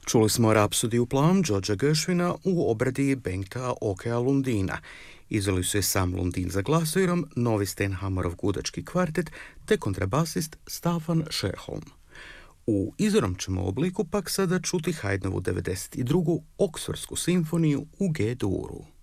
Čuli smo Rapsodiju plavom Georgea Gershwina u obradi Bengta Okea Lundina. Izveli su je sam Lundin za glasoirom, novi Stenhammerov gudački kvartet te kontrabasist Staffan Scherholm. U izvornom ćemo obliku pak sada čuti Haydnovu 92. Oksfordsku simfoniju u G-duru.